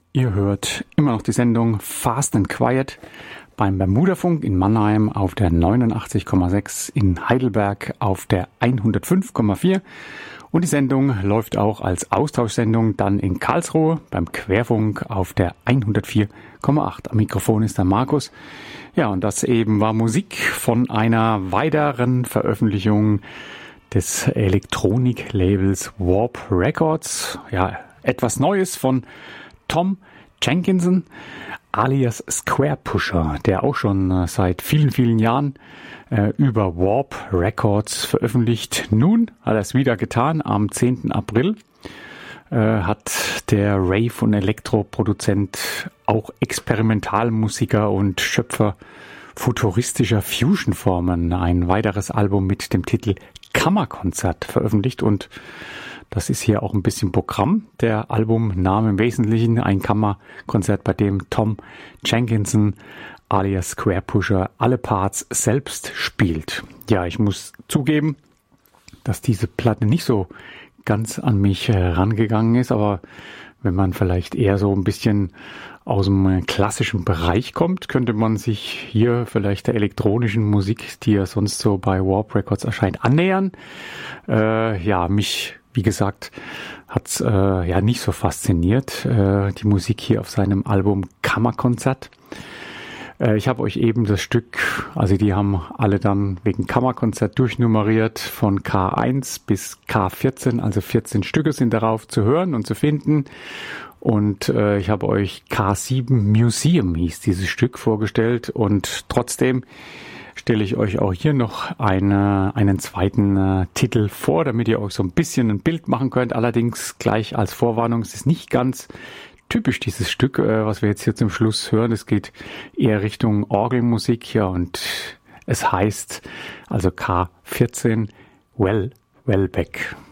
Ihr hört immer noch die Sendung Fast and Quiet beim Bermudafunk in Mannheim auf der 89,6, in Heidelberg auf der 105,4 und die Sendung läuft auch als Austauschsendung dann in Karlsruhe beim Querfunk auf der 104,8. Am Mikrofon ist der Markus. Ja, und das eben war Musik von einer weiteren Veröffentlichung des Elektronik-Labels Warp Records. Ja, etwas Neues von Tom Jenkinson alias Square Pusher, der auch schon seit vielen, vielen Jahren über Warp Records veröffentlicht. Nun hat er es wieder getan. Am 10. April hat der Rave- und Elektroproduzent, auch Experimentalmusiker und Schöpfer futuristischer Fusion-Formen ein weiteres Album mit dem Titel Kammerkonzert veröffentlicht, und das ist hier auch ein bisschen Programm. Der Albumname im Wesentlichen ein Kammerkonzert, bei dem Tom Jenkinson alias Square Pusher alle Parts selbst spielt. Ja, ich muss zugeben, dass diese Platte nicht so ganz an mich herangegangen ist, aber wenn man vielleicht eher so ein bisschen aus dem klassischen Bereich kommt, könnte man sich hier vielleicht der elektronischen Musik, die ja sonst so bei Warp Records erscheint, annähern. Wie gesagt, hat's nicht so fasziniert, die Musik hier auf seinem Album Kammerkonzert. Ich habe euch eben das Stück, also die haben alle dann wegen Kammerkonzert durchnummeriert, von K1 bis K14, also 14 Stücke sind darauf zu hören und zu finden. Und ich habe euch K7 Museum hieß dieses Stück vorgestellt, und trotzdem stelle ich euch auch hier noch einen zweiten Titel vor, damit ihr euch so ein bisschen ein Bild machen könnt. Allerdings gleich als Vorwarnung, es ist nicht ganz typisch dieses Stück, was wir jetzt hier zum Schluss hören. Es geht eher Richtung Orgelmusik, ja, und es heißt also K14 Welbeck.